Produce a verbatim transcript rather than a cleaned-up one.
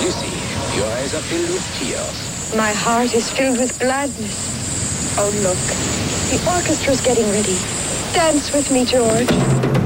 Lucy, your eyes are filled with tears. My heart is filled with gladness. Oh, look. The orchestra's getting ready. Dance with me, George.